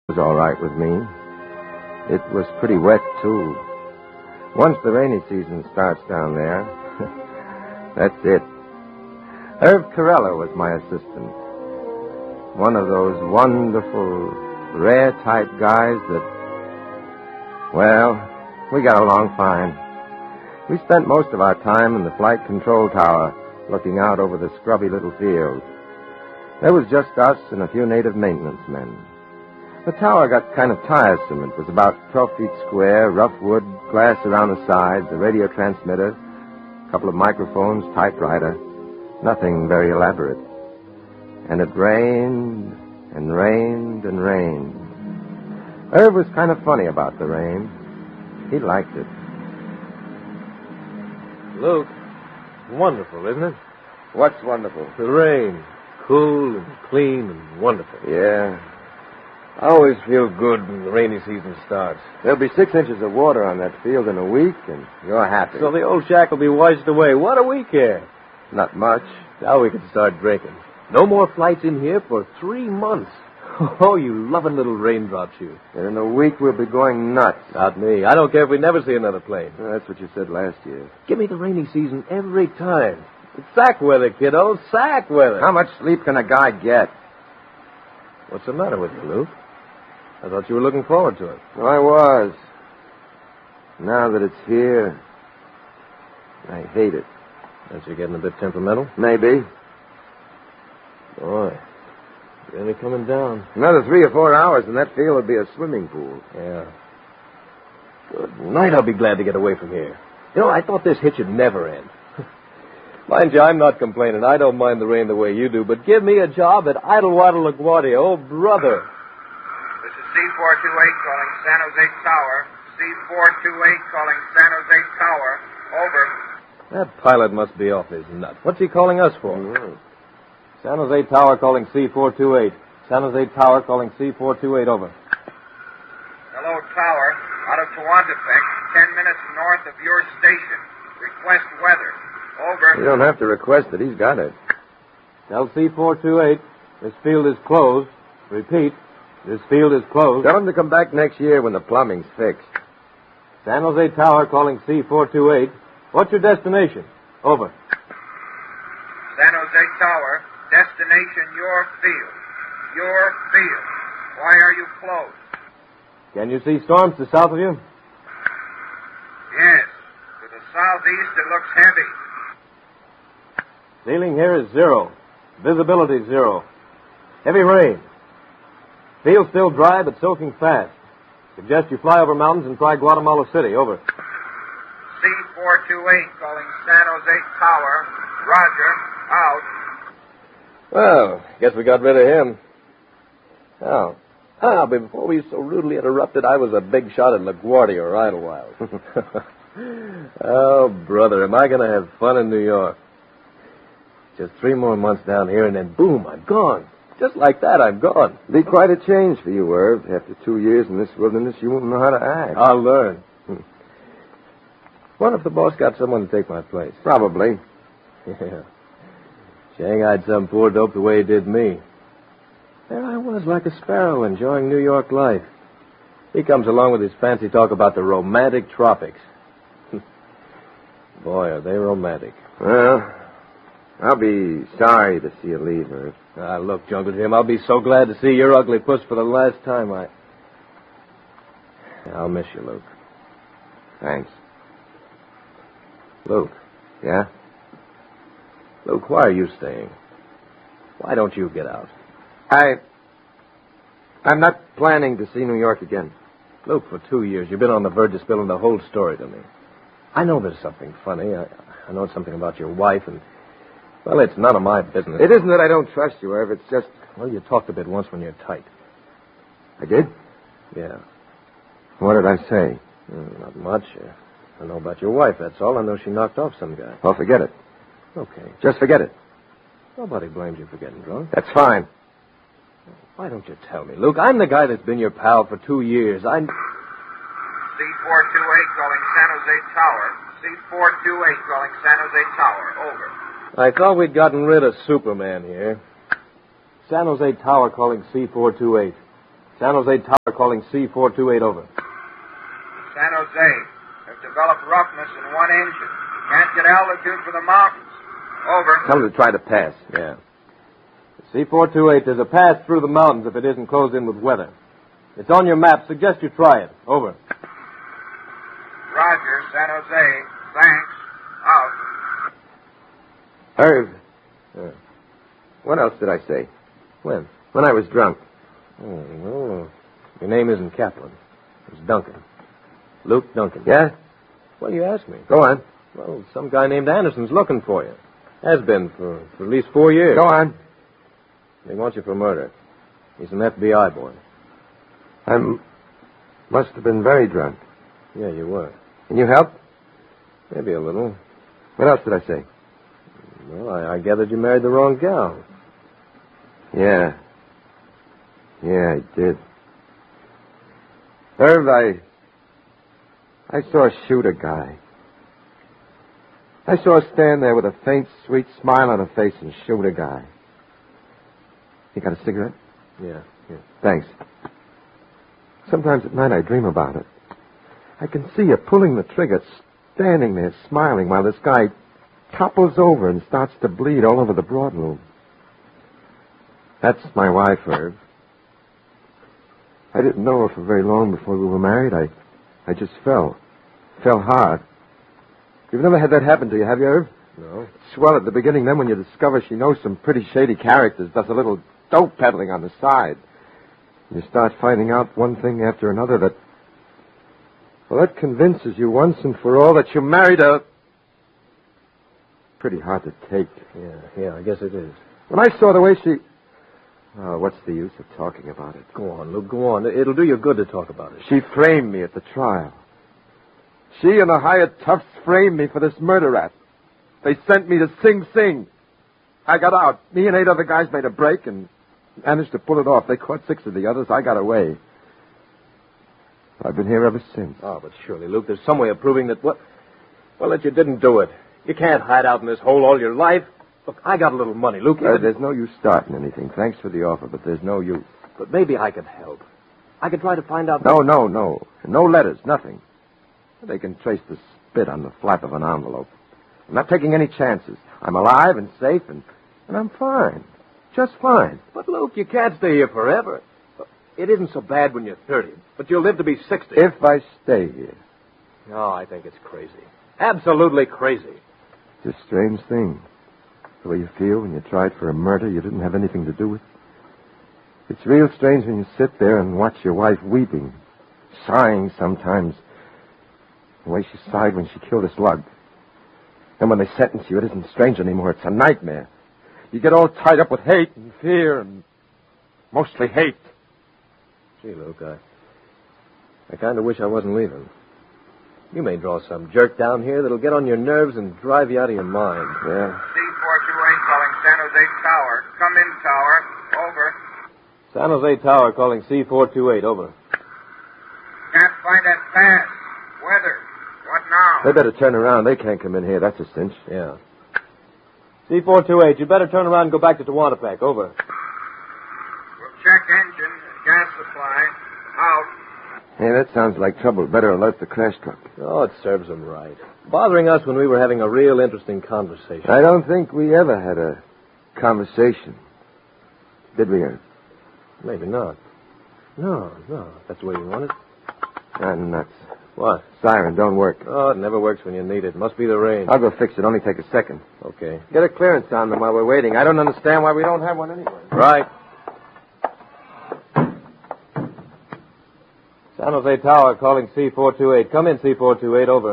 was all right with me. It was pretty wet, too. Once the rainy season starts down there, that's it. Irv Carella was my assistant. One of those wonderful, rare-type guys that, well, we got along fine. We spent most of our time in the flight control tower, looking out over the scrubby little field. There was just us and a few native maintenance men. The tower got kind of tiresome. It was about 12 feet square, rough wood, glass around the sides, a radio transmitter, a couple of microphones, typewriter. Nothing very elaborate. And it rained and rained and rained. Irv was kind of funny about the rain. He liked it. Luke, wonderful, isn't it? What's wonderful? The rain. Cool and clean and wonderful. Yeah. I always feel good when the rainy season starts. There'll be 6 inches of water on that field in a week, and you're happy. So the old shack will be washed away. What do we care? Not much. Now we can start drinking. No more flights in here for 3 months. Oh, you loving little raindrops, you. And in a week, we'll be going nuts. Not me. I don't care if we never see another plane. Well, that's what you said last year. Give me the rainy season every time. It's sack weather, kiddo. Sack weather. How much sleep can a guy get? What's the matter with you, Luke? I thought you were looking forward to it. I was. Now that it's here, I hate it. Aren't you getting a bit temperamental? Maybe. Boy, really coming down. Another 3 or 4 hours, and that field will be a swimming pool. Yeah. Good night. I'll be glad to get away from here. You know, I thought this hitch would never end. Mind you, I'm not complaining. I don't mind the rain the way you do, but give me a job at Idlewater LaGuardia. Oh, brother. This is C428 calling San Jose Tower. C428 calling San Jose Tower. Over. That pilot must be off his nut. What's he calling us for? Mm-hmm. San Jose Tower calling C428. San Jose Tower calling C428, over. Hello, Tower. Out of Tehuantepec, 10 minutes north of your station. Request weather. Over. You don't have to request it. He's got it. Tell C428, this field is closed. Repeat, this field is closed. Tell him to come back next year when the plumbing's fixed. San Jose Tower calling C428. What's your destination? Over. San Jose Tower, destination your field. Your field. Why are you closed? Can you see storms to south of you? Yes. To the southeast, it looks heavy. Ceiling here is 0. Visibility 0. Heavy rain. Field still dry, but soaking fast. Suggest you fly over mountains and try Guatemala City. Over. C428 calling San Jose Tower. Roger. Out. Well, guess we got rid of him. Before we so rudely interrupted, I was a big shot at LaGuardia or Idlewild. Oh, brother, am I going to have fun in New York. Just 3 more months down here, and then boom, I'm gone. Just like that, I'm gone. It'll be quite a change for you, Irv. After 2 years in this wilderness, you won't know how to act. I'll learn. What if the boss got someone to take my place? Probably. Yeah. Shanghaied some poor dope the way he did me. There I was, like a sparrow, enjoying New York life. He comes along with his fancy talk about the romantic tropics. Boy, are they romantic. Well, I'll be sorry to see you leave, Irv. Look, Jungle Jim, I'll be so glad to see your ugly puss for the last time. I'll miss you, Luke. Thanks. Luke. Yeah? Luke, why are you staying? Why don't you get out? I'm not planning to see New York again. Luke, for 2 years, you've been on the verge of spilling the whole story to me. I know there's something funny. I know it's something about your wife, and, well, it's none of my business. It isn't that I don't trust you, Irv. It's just... Well, you talked a bit once when you're tight. I did? Yeah. What did I say? Not much. I know about your wife, that's all. I know she knocked off some guy. Well, forget it. Okay. Just forget it. Nobody blames you for getting drunk. That's fine. Why don't you tell me, Luke? I'm the guy that's been your pal for 2 years. C428 calling San Jose Tower. C428 calling San Jose Tower. Over. I thought we'd gotten rid of Superman here. San Jose Tower calling C428. San Jose Tower calling C428, over. San Jose. Have developed roughness in one engine. Can't get altitude for the mountains. Over. Tell them to try to pass. Yeah. C428, there's a pass through the mountains if it isn't closed in with weather. It's on your map. Suggest you try it. Over. Roger, San Jose. Thanks. Out. Irv. What else did I say? When? When I was drunk. Oh, well, your name isn't Kaplan. It's Duncan. Luke Duncan. Yeah? Well, you asked me. Go on. Well, some guy named Anderson's looking for you. Has been for at least 4 years. Go on. They want you for murder. He's an FBI boy. I must have been very drunk. Yeah, you were. Can you help? Maybe a little. What else did I say? Well, I gathered you married the wrong gal. Yeah. Yeah, I did. Irv, I saw her shoot a guy. I saw her stand there with a faint, sweet smile on her face and shoot a guy. You got a cigarette? Yeah. Thanks. Sometimes at night I dream about it. I can see her pulling the trigger, standing there smiling while this guy topples over and starts to bleed all over the broad room. That's my wife, Irv. I didn't know her for very long before we were married. I just fell hard. You've never had that happen to you, have you, Irv? No. It's swell at the beginning, then when you discover she knows some pretty shady characters, does a little dope peddling on the side. You start finding out one thing after another that convinces you once and for all that you married a... Pretty hard to take. Yeah, I guess it is. When I saw the way she... Oh, what's the use of talking about it? Go on, Luke, go on. It'll do you good to talk about it. She framed me at the trial. She and the hired toughs framed me for this murder rap. They sent me to Sing Sing. I got out. Me and 8 other guys made a break and managed to pull it off. They caught 6 of the others. I got away. I've been here ever since. Oh, but surely, Luke, there's some way of proving that that you didn't do it. You can't hide out in this hole all your life. Look, I got a little money, Luke. There's no use starting anything. Thanks for the offer, but there's no use. But maybe I could help. I could try to find out... No. No letters, nothing. They can trace the spit on the flap of an envelope. I'm not taking any chances. I'm alive and safe, and I'm fine. Just fine. But, Luke, you can't stay here forever. It isn't so bad when you're 30, but you'll live to be 60. If I stay here. No, I think it's crazy. Absolutely crazy. It's a strange thing. The way you feel when you tried for a murder you didn't have anything to do with. It's real strange when you sit there and watch your wife weeping, sighing sometimes. The way she sighed when she killed a slug. And when they sentence you, it isn't strange anymore. It's a nightmare. You get all tied up with hate and fear and mostly hate. Gee, Luke, I kind of wish I wasn't leaving. You may draw some jerk down here that'll get on your nerves and drive you out of your mind. Yeah. C428 calling San Jose Tower. Come in, Tower. Over. San Jose Tower calling C428, over. Can't find that pass. Weather. What now? They better turn around. They can't come in here. That's a cinch. Yeah. C428, you better turn around and go back to Tehuantepec, over. We'll check engine, gas supply. Out. Hey, that sounds like trouble. Better alert the crash truck. Oh, it serves them right. Bothering us when we were having a real interesting conversation. I don't think we ever had a conversation. Did we, Ernst? Maybe not. No. That's the way you want it. I'm nuts. What? Siren, don't work. Oh, it never works when you need it. Must be the rain. I'll go fix it. Only take a second. Okay. Get a clearance on them while we're waiting. I don't understand why we don't have one anyway. Right. San Jose Tower calling C428. Come in, C428, over.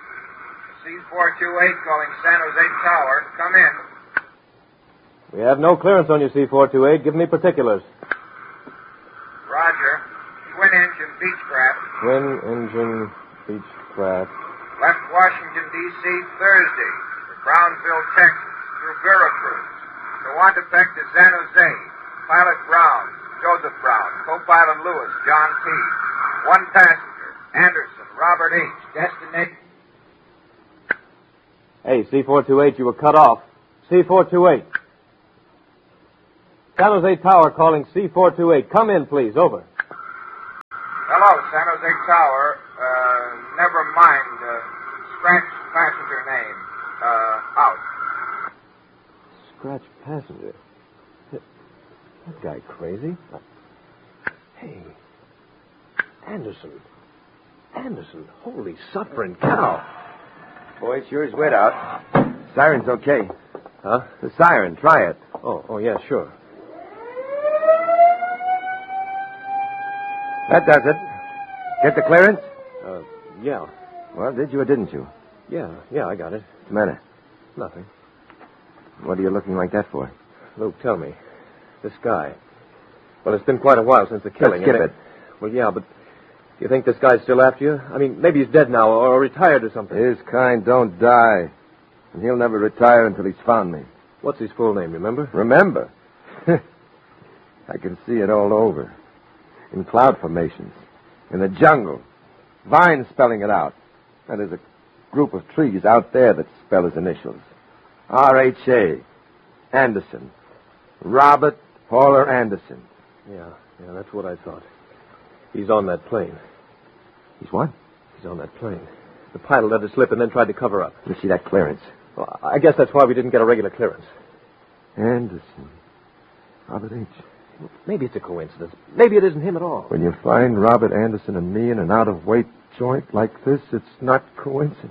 C428 calling San Jose Tower. Come in. We have no clearance on you, C428. Give me particulars. Roger. Twin engine Beechcraft. Twin engine Beechcraft. Left Washington, D.C. Thursday. For Brownsville, Texas. Through Veracruz. Tehuantepec to San Jose. Pilot Brown. Joseph Brown. Co-pilot Lewis. John T. One passenger. Anderson. Robert H. Destination. Hey, C428, you were cut off. C428. San Jose Tower calling C428. Come in, please. Over. Hello, San Jose Tower. Never mind. Scratch passenger name. Out. Scratch passenger? That guy crazy? Hey. Anderson. Holy suffering cow. Boy, it sure is wet out. Siren's okay. Huh? The siren, try it. Oh, yeah, sure. That does it. Get the clearance? Yeah. Well, did you or didn't you? Yeah, I got it. What's the matter? Nothing. What are you looking like that for? Luke, tell me. This guy. Well, it's been quite a while since the killing. Let's skip it. Well, yeah, but you think this guy's still after you? I mean, maybe he's dead now or retired or something. His kind don't die. And he'll never retire until he's found me. What's his full name, remember? Remember? I can see it all over. In cloud formations. In the jungle. Vines spelling it out. And there's a group of trees out there that spell his initials. R-H-A. Anderson. Robert Paula Anderson. Yeah, that's what I thought. He's on that plane. He's what? He's on that plane. The pilot let it slip and then tried to cover up. Let me see that clearance. Well, I guess that's why we didn't get a regular clearance. Anderson. Robert H. Well, maybe it's a coincidence. Maybe it isn't him at all. When you find Robert Anderson and me in an out-of-weight joint like this, it's not coincidence.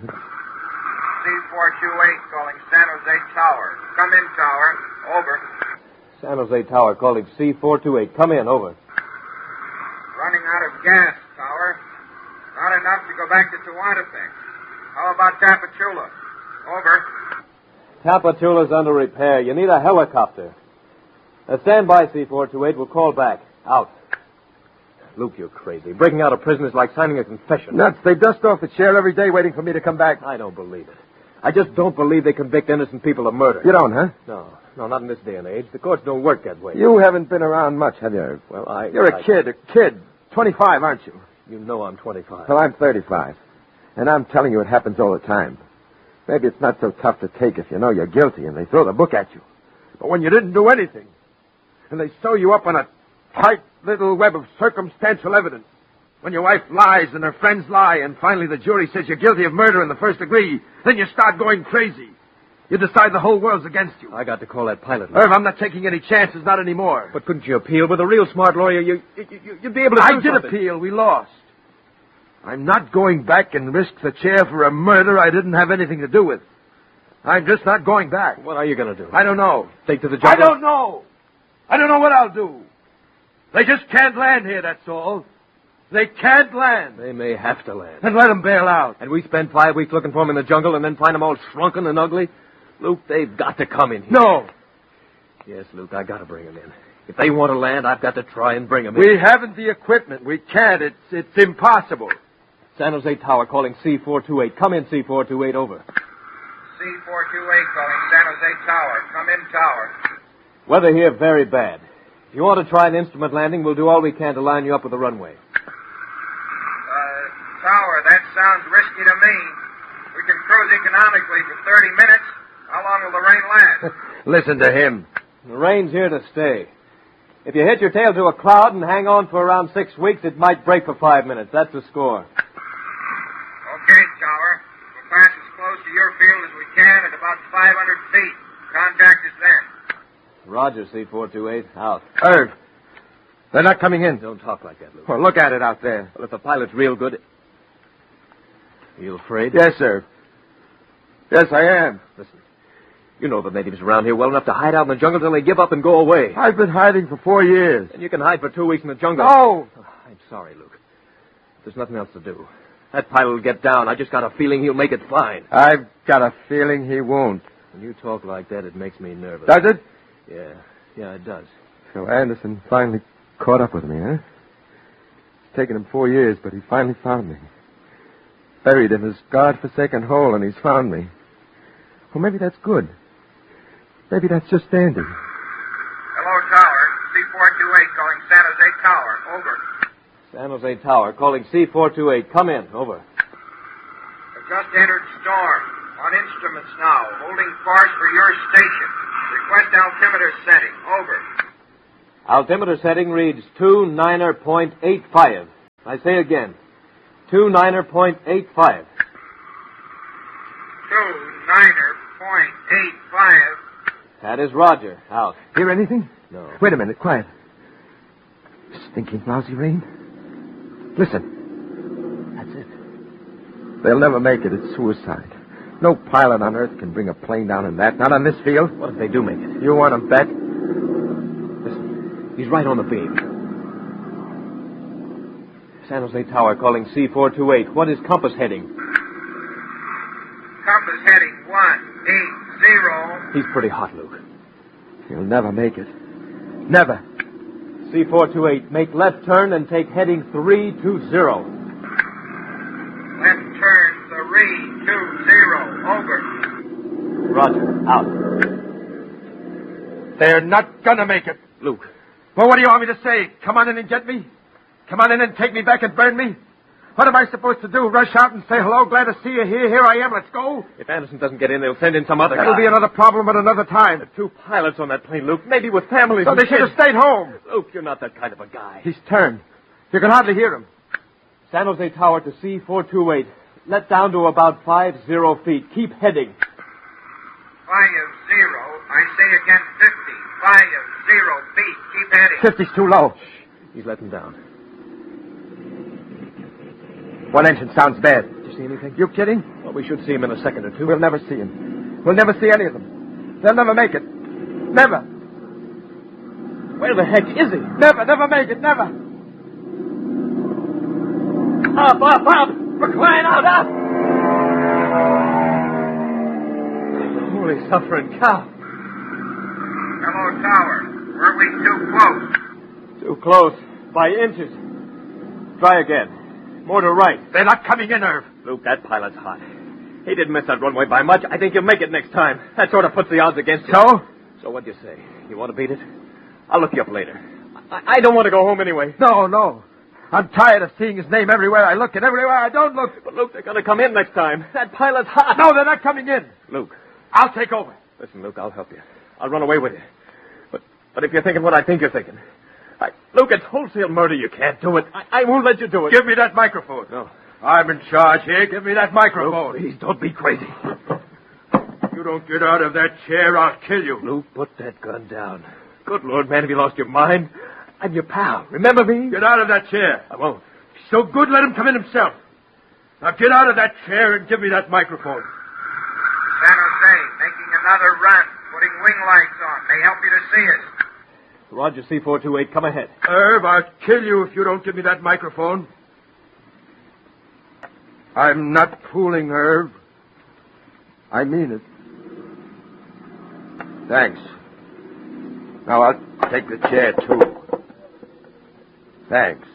C428 calling San Jose Tower. Come in, Tower. Over. San Jose Tower calling C428. Come in, over. Running out of gas, Tower. Not enough to go back to Tehuantepec. How about Tapachula? Over. Tapachula's under repair. You need a helicopter. Stand by, C428. We'll call back. Out. Luke, you're crazy. Breaking out of prison is like signing a confession. Nuts. They dust off the chair every day waiting for me to come back. I don't believe it. I just don't believe they convict innocent people of murder. You don't, huh? No, not in this day and age. The courts don't work that way. You haven't been around much, have you? Well, You're a kid. 25, aren't you? You know I'm 25. Well, I'm 35. And I'm telling you it happens all the time. Maybe it's not so tough to take if you know you're guilty and they throw the book at you. But when you didn't do anything, and they sew you up on a tight little web of circumstantial evidence, when your wife lies and her friends lie, and finally the jury says you're guilty of murder in the first degree, then you start going crazy. You decide the whole world's against you. I got to call that pilot. Irv, I'm not taking any chances, not anymore. But couldn't you appeal? With a real smart lawyer, you'd be able to do I something. did appeal. We lost. I'm not going back and risk the chair for a murder I didn't have anything to do with. I'm just not going back. What are you going to do? I don't know. Take to the jungle? I don't know. I don't know what I'll do. They just can't land here, that's all. They can't land. They may have to land. And let them bail out. And we spend 5 weeks looking for them in the jungle and then find them all shrunken and ugly? Luke, they've got to come in here. No. Yes, Luke, I got to bring them in. If they want to land, I've got to try and bring them in. We haven't the equipment. We can't. It's impossible. San Jose Tower calling C428. Come in, C428, over. C428 calling San Jose Tower. Come in, Tower. Weather here very bad. If you want to try an instrument landing, we'll do all we can to line you up with the runway. Tower, that sounds risky to me. We can cruise economically for 30 minutes. How long will the rain last? Listen to him. The rain's here to stay. If you hit your tail to a cloud and hang on for around 6 weeks, it might break for 5 minutes. That's the score. Okay, Tower. We'll pass as close to your field as we can at about 500 feet. Contact us then. Roger, C428. Out. Irv, they're not coming in. Don't talk like that, Luke. Well, look at it out there. Well, if the pilot's real good... Are you afraid? Yes, sir. Yes, I am. Listen, you know the natives around here well enough to hide out in the jungle till they give up and go away. I've been hiding for 4 years. And you can hide for 2 weeks in the jungle. No! Oh, I'm sorry, Luke. There's nothing else to do. That pilot will get down. I just got a feeling he'll make it fine. I've got a feeling he won't. When you talk like that, it makes me nervous. Does it? Yeah, it does. So Anderson finally caught up with me, huh? It's taken him 4 years, but he finally found me. Buried in his God-forsaken hole, and he's found me. Well, maybe that's good. Maybe that's just dandy. Hello, Tower. C428 calling San Jose Tower. Over. San Jose Tower calling C428. Come in. Over. We've just entered storm. On instruments now. Holding course for your station. Request altimeter setting. Over. Altimeter setting reads 29.85. I say again, 29.85. 29.85. That is Roger. Out. Hear anything? No. Wait a minute, quiet. Stinking lousy rain. Listen. That's it. They'll never make it. It's suicide. No pilot on Earth can bring a plane down in that. Not on this field. What if they do make it? You want to bet? Listen, he's right on the beam. San Jose Tower calling C428. What is compass heading? Compass heading 180. He's pretty hot, Luke. He'll never make it. Never. C428, make left turn and take heading 320. Left turn 320. Over. Roger. Out. They're not gonna make it. Luke. Well, what do you want me to say? Come on in and get me? Come on in and take me back and burn me? What am I supposed to do? Rush out and say hello, glad to see you here. Here I am, let's go? If Anderson doesn't get in, they'll send in some other That'll guy. be another problem at another time. There are 2 pilots on that plane, Luke. Maybe with families. So they should have stayed home. Luke, you're not that kind of a guy. He's turned. You can hardly hear him. San Jose Tower to C428. Let down to about 50 feet. Keep heading. 50. I say again 50. 50 feet. Keep heading. 50's too low. He's letting down. One engine sounds bad. Did you see anything? You kidding? Well, we should see him in a second or two. We'll never see him. We'll never see any of them. They'll never make it. Never. Where the heck is he? Never make it. Never. Up! We're crying out, up! Holy suffering cow. Hello, Tower. Were we too close? Too close. By inches. Try again. More to right. They're not coming in, Irv. Luke, that pilot's hot. He didn't miss that runway by much. I think he'll make it next time. That sort of puts the odds against you. So? So what'd you say? You want to beat it? I'll look you up later. I don't want to go home anyway. No. I'm tired of seeing his name everywhere I look and everywhere I don't look. But, Luke, they're going to come in next time. That pilot's hot. No, they're not coming in. Luke. I'll take over. Listen, Luke, I'll help you. I'll run away with you. But if you're thinking what I think you're thinking... Luke, it's wholesale murder. You can't do it. I won't let you do it. Give me that microphone. No. I'm in charge here. Give me that microphone. Luke, please, don't be crazy. You don't get out of that chair, I'll kill you. Luke, put that gun down. Good Lord, man, have you lost your mind? I'm your pal. Remember me? Get out of that chair. I won't. So good, let him come in himself. Now get out of that chair and give me that microphone. San Jose, making another run. Putting wing lights on. May help you to see us. Roger, C428, come ahead. Irv, I'll kill you if you don't give me that microphone. I'm not fooling, Irv. I mean it. Thanks. Now I'll take the chair, too. Thanks.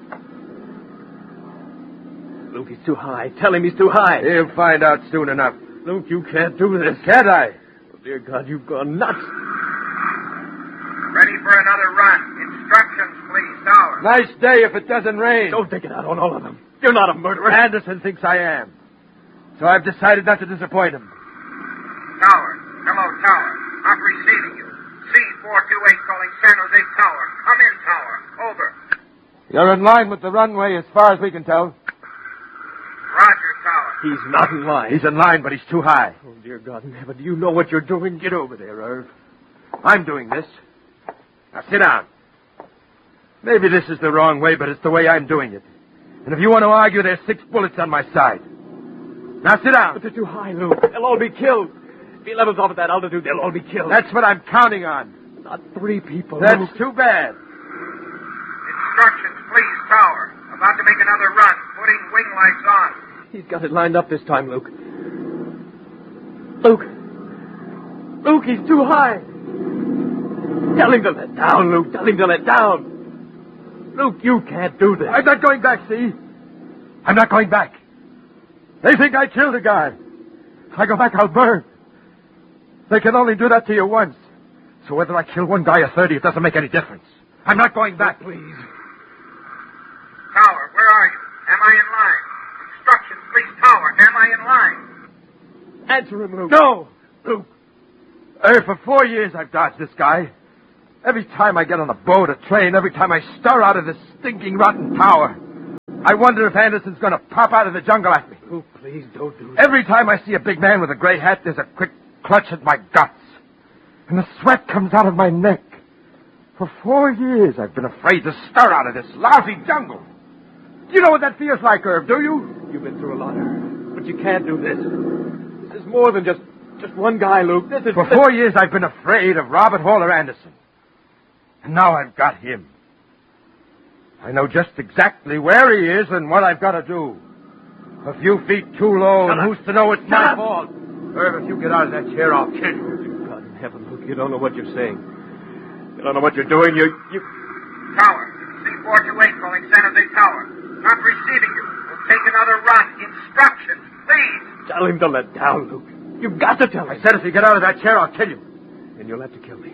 Luke, he's too high. Tell him he's too high. He'll find out soon enough. Luke, you can't do this. Can't I? Oh, dear God, you've gone nuts. Ready for another run. Instructions, please, Tower. Nice day if it doesn't rain. Don't take it out on all of them. You're not a murderer. Anderson thinks I am. So I've decided not to disappoint him. Tower. Hello, Tower. I'm receiving you. C428 calling San Jose Tower. Come in, Tower. Over. You're in line with the runway as far as we can tell. Roger, Tower. He's not in line. He's in line, but he's too high. Oh, dear God in heaven, do you know what you're doing? Get over there, Irv. I'm doing this. Now sit down. Maybe this is the wrong way, but it's the way I'm doing it. And if you want to argue, there's 6 bullets on my side. Now sit down. But they're too high, Luke. They'll all be killed. If he levels off at that altitude, they'll all be killed. That's what I'm counting on. Not 3 people. That's Luke. too bad. Instructions, please, Tower. About to make another run. Putting wing lights on. He's got it lined up this time, Luke. Luke, he's too high. Tell him to let down, Luke. Tell him to let down. Luke, you can't do this. I'm not going back, see? I'm not going back. They think I killed a guy. If I go back, I'll burn. They can only do that to you once. So whether I kill one guy or 30, it doesn't make any difference. I'm not going back. Please. Tower, where are you? Am I in line? Instructions, please, Tower. Am I in line? Answer him, Luke. No! Luke. For 4 years I've dodged this guy. Every time I get on a boat, a train, every time I stir out of this stinking, rotten tower, I wonder if Anderson's going to pop out of the jungle at me. Oh, please don't do that. Every time I see a big man with a gray hat, there's a quick clutch at my guts. And the sweat comes out of my neck. For 4 years, I've been afraid to stir out of this lousy jungle. You know what that feels like, Herb, do you? You've been through a lot, Herb. But you can't do this. This is more than just one guy, Luke. This is... For 4 years, I've been afraid of Robert Haller Anderson. And now I've got him. I know just exactly where he is and what I've got to do. A few feet too low, and who's to know it's my fault? Herb, if you get out of that chair, I'll kill you. God in heaven, Luke, you don't know what you're saying. You don't know what you're doing. You... Tower, C428 calling San Jose Tower. Not receiving you. We'll take another run. Instructions, please. Tell him to let down, Luke. You've got to tell him. I said if you get out of that chair, I'll kill you. And you'll have to kill me.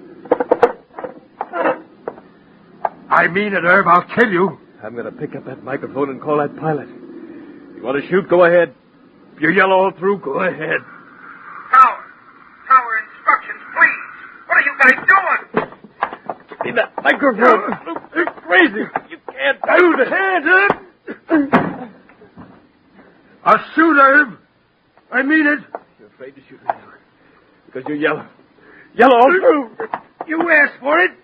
I mean it, Herb. I'll kill you. I'm going to pick up that microphone and call that pilot. You want to shoot? Go ahead. If you yell all through, go ahead. Tower, instructions, please. What are you guys doing? Give me that microphone. Luke, you're crazy. You can't do that. I'll shoot, Herb. I mean it. You're afraid to shoot me, Luke. Because you yell. Yell all through. You asked for it.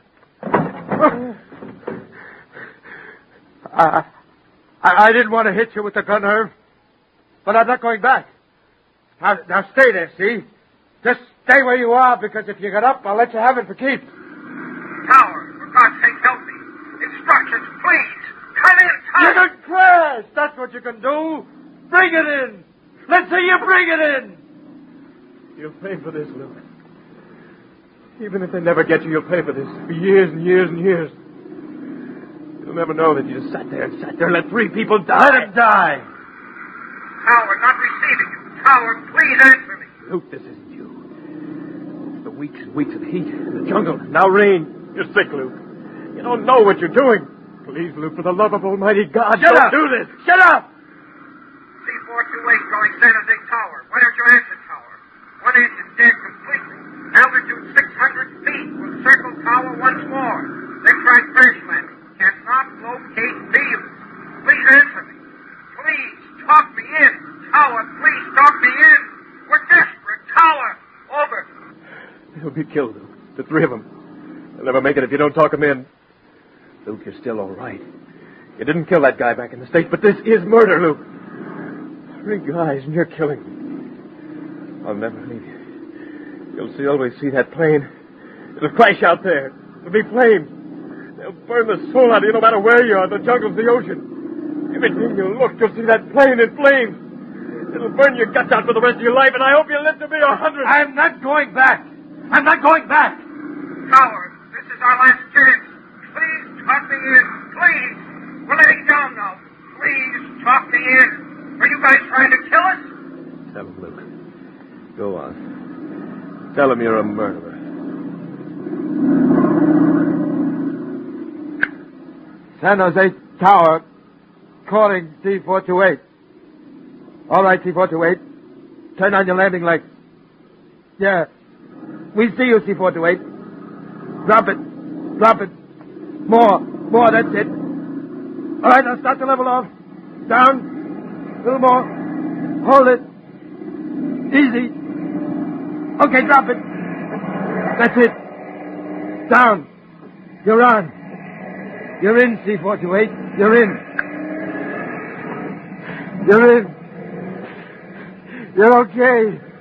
I didn't want to hit you with the gun, Herb. But I'm not going back. Now stay there, see? Just stay where you are, because if you get up, I'll let you have it for keeps. Tower, for God's sake, help me. Instructions, please. Come in, Tower. You can crash. That's what you can do. Bring it in. Let's see you bring it in. You'll pay for this, Luke. Even if they never get you, you'll pay for this. For years and years and years. You'll never know that you just sat there and let 3 people die. Let him die. Tower, not receiving you. Tower, please answer me. Luke, this isn't you. The weeks and weeks of heat in the jungle. Now rain. You're sick, Luke. You don't know what you're doing. Please, Luke, for the love of Almighty God, Shut don't up. do this. Shut up. C428 calling San Jose Tower. Where's your answer, Tower? One engine dead completely. Altitude 600 feet. We'll circle Tower once more. Then try crash landing. Cannot locate fields. Please answer me. Please talk me in. Tower, please talk me in. We're desperate. Tower, over. They'll be killed, Luke. The 3 of them. They'll never make it if you don't talk them in. Luke, you're still all right. You didn't kill that guy back in the States, but this is murder, Luke. 3 guys, and you're killing me. I'll never leave you. You'll always see that plane. It'll crash out there. It'll be flames. They'll burn the soul out of you no matter where you are. The jungle's the ocean. Everything you look, you'll see that plane in flames. It'll burn your guts out for the rest of your life, and I hope you live to be 100. I'm not going back. I'm not going back. Tower, this is our last chance. Please talk me in. Please. We're letting down now. Please talk me in. Are you guys trying to kill us? Tell him, Luke. Go on. Tell him you're a murderer. San Jose Tower, calling C428. All right, C428. Turn on your landing lights. Yeah. We see you, C428. Drop it. Drop it. More, that's it. All right, now start to level off. Down. A little more. Hold it. Easy. Okay, drop it. That's it. Down. You're on. You're in, C428. You're in. You're in. You're okay.